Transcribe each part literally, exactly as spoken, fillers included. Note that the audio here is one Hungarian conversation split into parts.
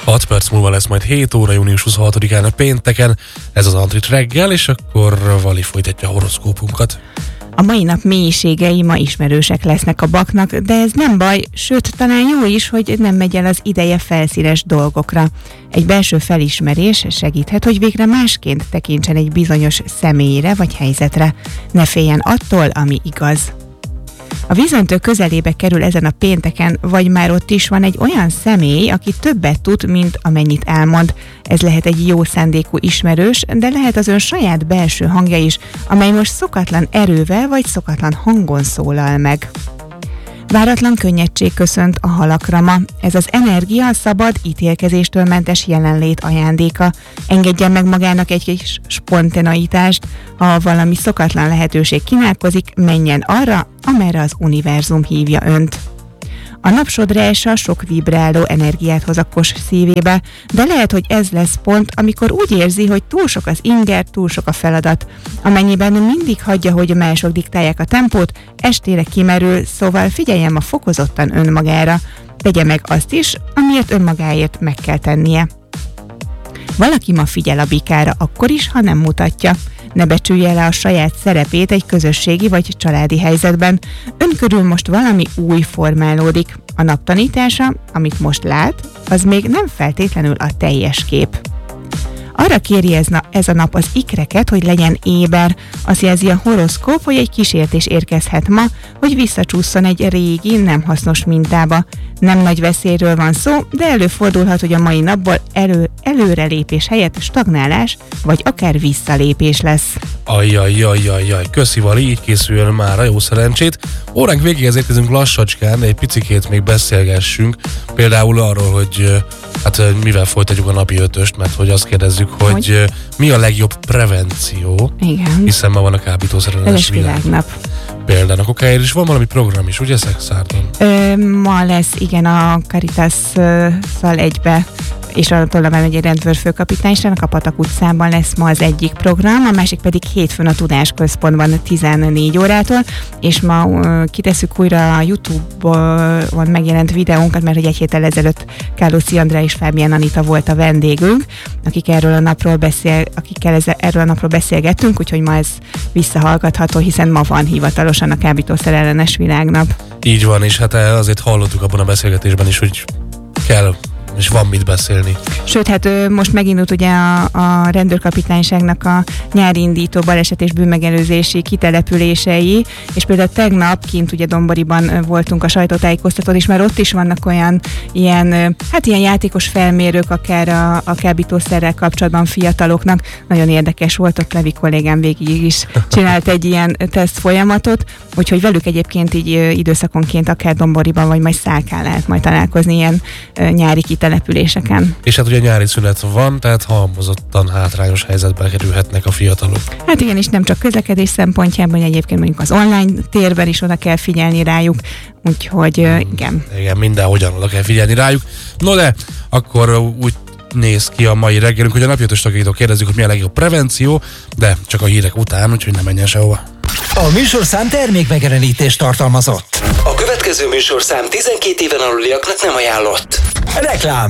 hat perc múlva lesz majd hét óra, június huszonhatodikán a pénteken. Ez az Antrit reggel, és akkor Vali folytatja a horoszkópunkat. A mai nap mélységei ma ismerősek lesznek a baknak, de ez nem baj, sőt, talán jó is, hogy nem megy el az ideje felszínes dolgokra. Egy belső felismerés segíthet, hogy végre másként tekintsen egy bizonyos személyre vagy helyzetre. Ne féljen attól, ami igaz. A vízöntő közelébe kerül ezen a pénteken, vagy már ott is van egy olyan személy, aki többet tud, mint amennyit elmond. Ez lehet egy jó szándékú ismerős, de lehet az ön saját belső hangja is, amely most szokatlan erővel vagy szokatlan hangon szólal meg. Váratlan könnyedség köszönt a halakra ma. Ez az energia a szabad, ítélkezéstől mentes jelenlét ajándéka. Engedjen meg magának egy kis spontaneitást. Ha valami szokatlan lehetőség kínálkozik, menjen arra, amerre az univerzum hívja önt. A napsodrása sok vibráló energiát hoz a kos szívébe, de lehet, hogy ez lesz pont, amikor úgy érzi, hogy túl sok az inger, túl sok a feladat. Amennyiben mindig hagyja, hogy mások diktálják a tempót, estére kimerül, szóval figyeljen ma fokozottan önmagára. Tegye meg azt is, amiért önmagáért meg kell tennie. Valaki ma figyel a bikára akkor is, ha nem mutatja. Ne becsülje le a saját szerepét egy közösségi vagy családi helyzetben. Ön körül most valami új formálódik. A nap tanítása, amit most lát, az még nem feltétlenül a teljes kép. Arra kéri ez, na, ez a nap az ikreket, hogy legyen éber. Azt jelzi a horoszkóp, hogy egy kísértés érkezhet ma, hogy visszacsúszson egy régi, nem hasznos mintába. Nem nagy veszélyről van szó, de előfordulhat, hogy a mai napból elő, előrelépés helyett stagnálás, vagy akár visszalépés lesz. Ajjajjajjajjaj, köszi Vali, így készül már a jó szerencsét. Óránk végéhez érkezünk lassacskán, de egy picikét még beszélgessünk. Például arról, hogy hát mivel folytatjuk a napi ötöst, mert hogy azt kérdezzük, hogy, hogy mi a legjobb prevenció. Igen. Hiszen ma van a kábítószerellenes világnap. Például a kokáért is van valami program is, ugye Szexárdon? Ö, ma lesz, igen, a Caritas-szal egybe, és a Tollamán egy rendőrfőkapitányság, a Patak utcában lesz ma az egyik program, a másik pedig hétfőn a Tudásközpontban tizennégy órától, és ma uh, kitesszük újra a YouTube-on megjelent videónkat, mert hogy egy héttel ezelőtt Kálóci Andrá és Fábián Anita volt a vendégünk, akik erről a napról beszél, akikkel ez, erről a napról beszélgettünk, úgyhogy ma ez visszahallgatható, hiszen ma van hivatalosan a kábítószerellenes világnap. Így van, és hát azért hallottuk abban a beszélgetésben is, hogy kell és van mit beszélni. Sőt, hát most megindult ugye a, a rendőrkapitányságnak a nyári indító baleset és bűnmegelőzési kitelepülései, és például tegnap kint ugye Domboriban voltunk a sajtótájékoztatón, és már ott is vannak olyan ilyen, hát ilyen játékos felmérők akár a, a kábítószerrel kapcsolatban fiataloknak. Nagyon érdekes volt, ott Levi kollégám végig is csinált egy ilyen teszt folyamatot, úgyhogy velük egyébként így időszakonként akár Domboriban vagy majd Szálkán lehet majd találkozni ilyen nyári kitelepüléseken. És hát ugye nyári szünet van, tehát halmozottan hátrányos helyzetbe kerülhetnek a fiatalok. Hát igen, és nem csak közlekedés szempontjából, egyébként mondjuk az online térben is oda kell figyelni rájuk, úgyhogy igen. Igen, mindenhogyan oda kell figyelni rájuk. No de, akkor úgy néz ki a mai reggelünk, hogy a napi ötös tagjától kérdezzük, hogy mi a legjobb prevenció, de csak a hírek után, úgyhogy nem menjen sehova. A műsorszám termék megjelenítést tartalmazott. A következő műsorszám tizenkét éven aluliaknak nem ajánlott. Reklám.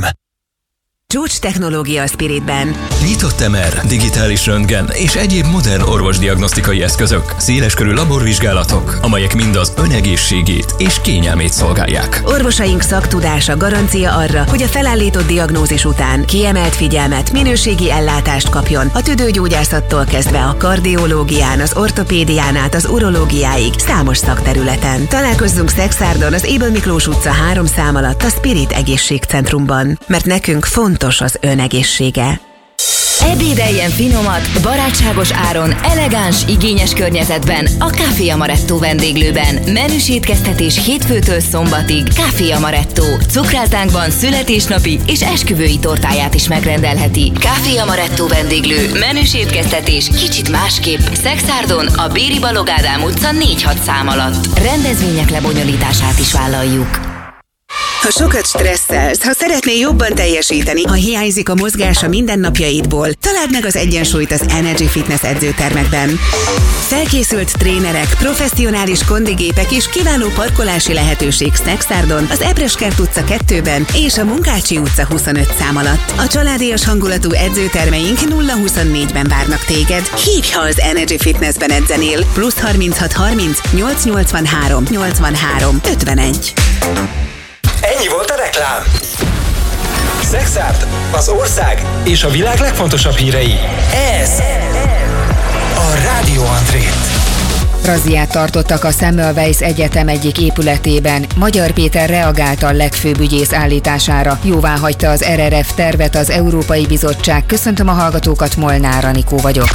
Csúcs technológia a Spiritben. Nyitott em er, digitális röntgen és egyéb modern orvosdiagnosztikai eszközök, széleskörű laborvizsgálatok, amelyek mind az önegészségét és kényelmét szolgálják. Orvosaink szaktudása garancia arra, hogy a felállított diagnózis után kiemelt figyelmet, minőségi ellátást kapjon a tüdőgyógyászattól kezdve a kardiológián, az ortopédián át az urológiáig számos szakterületen. Találkozzunk Szexárdon az Ébel Miklós utca három szám alatt a Spirit egészségcentrumban, mert nekünk fontos az önegészsége. Ebédeljen finomat, barátságos áron, elegáns, igényes környezetben a Café Amaretto vendéglőben. Menüs étkeztetés hétfőtől szombatig. Café Amaretto. Cukráltánkban születésnapi és esküvői tortáját is megrendelheti. Café Amaretto vendéglő. Menüs étkeztetés kicsit másképp. Szexárdon a Béri Balogh Ádám utca négy hat szám alatt. Rendezvények lebonyolítását is vállaljuk. Ha sokat stresszelsz, ha szeretnél jobban teljesíteni, ha hiányzik a mozgás a mindennapjaidból, találd meg az egyensúlyt az Energy Fitness edzőtermekben. Felkészült trénerek, professzionális kondigépek és kiváló parkolási lehetőség Snacksárdon, az Ebreskert utca kettőben és a Munkácsi utca huszonöt szám alatt. A családias hangulatú edzőtermeink nulla huszonnégyben várnak téged. Hívj, ha az Energy Fitnessben edzenél. Plusz harminchat harminc nyolc nyolcvanhárom nyolcvanhárom ötvenegy. Ennyi volt a reklám. Snackshard, az ország és a világ legfontosabb hírei. Ez a Rádió Andrét. Razziát tartottak a Semmelweis Egyetem egyik épületében. Magyar Péter reagált a legfőbb ügyész állítására. Jóvá hagyta az er er ef tervet az Európai Bizottság. Köszöntöm a hallgatókat, Molnár Anikó vagyok.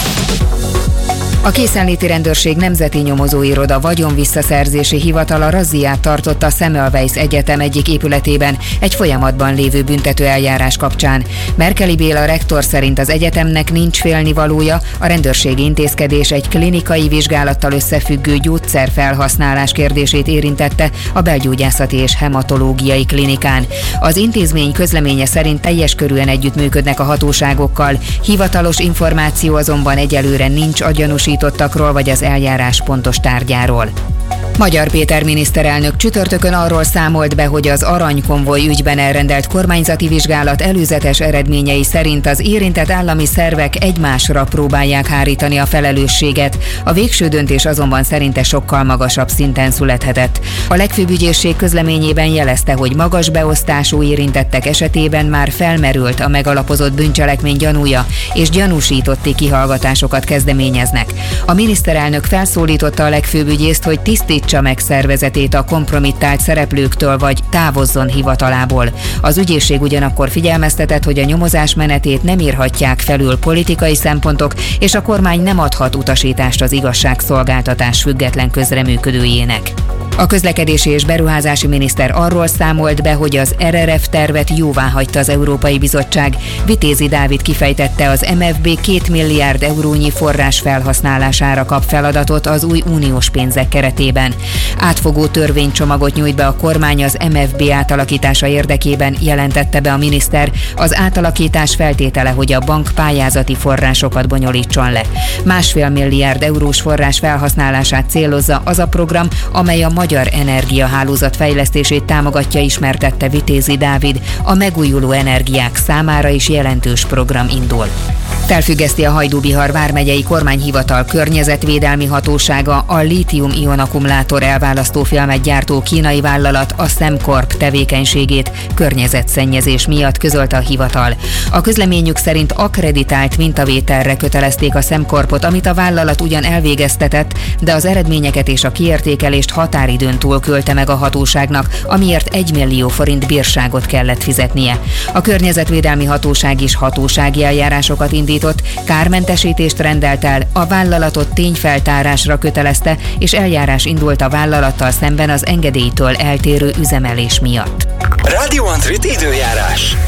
A Készenléti Rendőrség Nemzeti Nyomozóiroda vagyonvisszaszerzési hivatala razziát tartott a Semmelweis Egyetem egyik épületében egy folyamatban lévő büntető eljárás kapcsán. Merkeli Béla rektor szerint az egyetemnek nincs félnivalója, a rendőrségi intézkedés egy klinikai vizsgálattal összefüggő gyógyszerfelhasználás kérdését érintette a belgyógyászati és hematológiai klinikán. Az intézmény közleménye szerint teljes körűen együttműködnek a hatóságokkal, hivatalos információ azonban egyelőre nincs a gyanúsítottakról vagy az eljárás pontos tárgyáról. Magyar Péter miniszterelnök csütörtökön arról számolt be, hogy az aranykonvoj ügyben elrendelt kormányzati vizsgálat előzetes eredményei szerint az érintett állami szervek egymásra próbálják hárítani a felelősséget. A végső döntés azonban szerinte sokkal magasabb szinten születhetett. A legfőbb ügyészség közleményében jelezte, hogy magas beosztású érintettek esetében már felmerült a megalapozott bűncselekmény gyanúja, és gyanúsítotti kihallgatásokat kezdeményeznek. A miniszterelnök felszólította a legfőbb ügyészt, hogy tisztítsa meg szervezetét a kompromittált szereplőktől, vagy távozzon hivatalából. Az ügyészség ugyanakkor figyelmeztetett, hogy a nyomozás menetét nem írhatják felül politikai szempontok, és a kormány nem adhat utasítást az igazságszolgáltatás független közreműködőjének. A közlekedési és beruházási miniszter arról számolt be, hogy az er er ef tervet jóváhagyta az Európai Bizottság. Vitézi Dávid kifejtette, az em ef bé két milliárd eurónyi forrás felhasználására kap feladatot az új uniós pénzek keretében. Átfogó törvénycsomagot nyújt be a kormány az em ef bé átalakítása érdekében, jelentette be a miniszter. Az átalakítás feltétele, hogy a bank pályázati forrásokat bonyolítson le. Másfél milliárd eurós forrás felhasználását célozza az a program, amely a magyar energiahálózat fejlesztését támogatja, ismertette Vitézi Dávid. A megújuló energiák számára is jelentős program indul. Felfüggeszti a Hajdú-Bihar vármegyei kormányhivatal környezetvédelmi hatósága a lítium-ion akkumulátor elválasztófilmet gyártó kínai vállalat, a Semcorp tevékenységét környezetszennyezés miatt, közölte a hivatal. A közleményük szerint akkreditált mintavételre kötelezték a Semcorpot, amit a vállalat ugyan elvégeztetett, de az eredményeket és a kiértékelést határidőn túl küldte meg a hatóságnak, amiért egy millió forint bírságot kellett fizetnie. A környezetvédelmi hatóság is hatósági eljárásokat indított, kármentesítést rendelt el, a vállalatot tényfeltárásra kötelezte, és eljárás indult a vállalattal szemben az engedélytől eltérő üzemelés miatt. Rádió Andrit időjárás.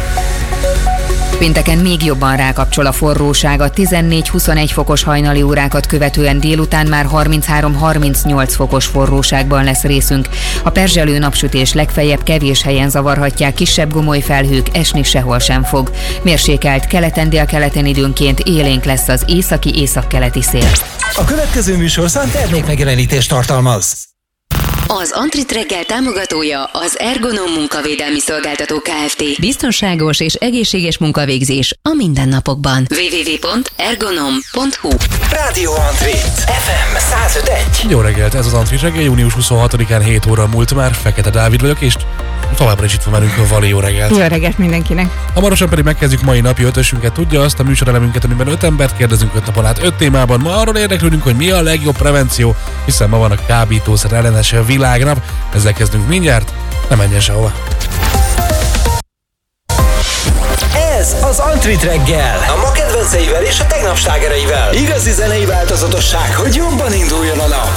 Pénteken még jobban rákapcsol a forróság, a tizennégy-huszonegy fokos hajnali órákat követően délután már harminchárom-harmincnyolc fokos forróságban lesz részünk. A perzselő napsütés legfeljebb kevés helyen zavarhatják, kisebb gomoly felhők, esni sehol sem fog. Mérsékelt keleten-délkeleten időnként élénk lesz az északi-északkeleti szél. A következő műsorszám termékmegjelenítést tartalmaz. Az Antrit reggel támogatója az Ergonom munkavédelmi szolgáltató Kft. Biztonságos és egészséges munkavégzés a mindennapokban. double-u double-u double-u pont ergonom pont hu Rádió Andrit, ef em száz öt egy. Jó reggelt, ez az Antrit reggel, június huszonhatodikán hét óra múlt már, Fekete Dávid vagyok, és továbbra is itt van velünk, Vali, jó reggelt. Jó reggelt mindenkinek. Hamarosan pedig megkezdjük mai napi ötösünket, tudja azt a műsorelemünket, amiben öt embert kérdezünk öt napon át öt témában. Ma arról érdeklődünk, hogy mi a legjobb prevenció, hiszen ma van a kábítószer ellenes világnap. Ezzel kezdünk mindjárt, ne menjen sehova. Ez az Antrit reggel. A ma kedvenceivel és a tegnap slágereivel. Igazi zenei változatosság, hogy jobban induljon a nap.